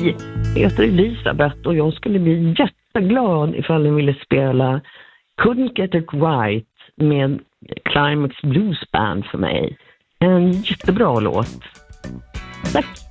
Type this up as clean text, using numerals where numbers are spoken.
Hej, jag heter Elisabeth och jag skulle bli jätteglad ifall ni ville spela Couldn't Get It Right med Climax Blues Band för mig. En jättebra låt. Tack!